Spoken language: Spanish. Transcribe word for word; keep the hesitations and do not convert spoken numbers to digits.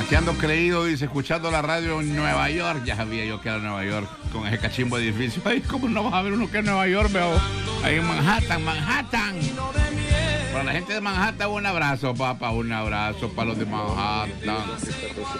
Que ando creído, dice, escuchando la radio en Nueva York. Ya sabía yo que era Nueva York, con ese cachimbo edificio. Ay, ¿cómo no vas a ver uno que es Nueva York, veo? Ahí en Manhattan, Manhattan. Para la gente de Manhattan, un abrazo, papá, un abrazo para los de Manhattan.